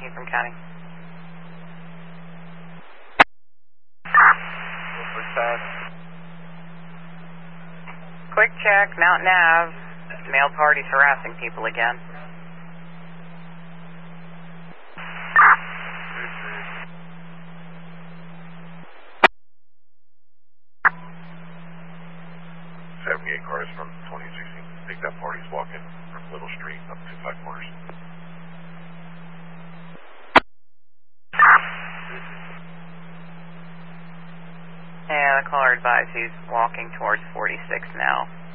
speaking from County. Quick check, Mountain Ave. Male party's harassing people again. Cars from 2016. I think that party's walking from Little Street up to Five Corners. Yeah, the caller advised he's walking towards 46 now.